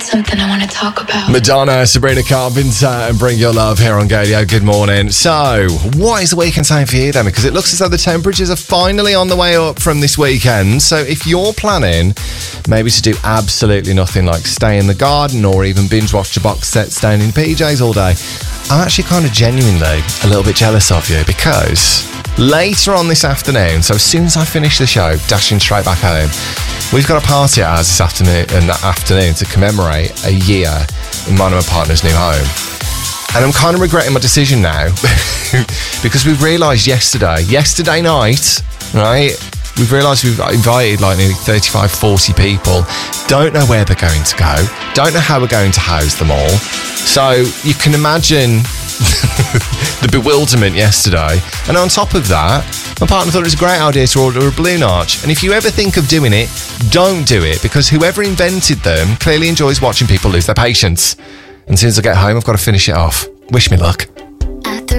something I want to talk about. Madonna, Sabrina Carpenter, and Bring Your Love here on Gadio. Good morning. So, what is the weekend saying for you then? Because it looks as though the temperatures are finally on the way up from this weekend. So, if you're planning maybe to do absolutely nothing like stay in the garden or even binge watch a box set staying in PJs all day, I'm actually kind of genuinely a little bit jealous of you, because later on this afternoon, so as soon as I finish the show, dashing straight back home, we've got a party at ours this afternoon to commemorate a year in mine and my partner's new home. And I'm kind of regretting my decision now because we've realised yesterday night, right? We've realised we've invited like nearly 35, 40 people. Don't know where they're going to go. Don't know how we're going to house them all. So you can imagine the bewilderment yesterday. And on top of that, my partner thought it was a great idea to order a balloon arch. And if you ever think of doing it, don't do it, because whoever invented them clearly enjoys watching people lose their patience. And as soon as I get home, I've got to finish it off. Wish me luck.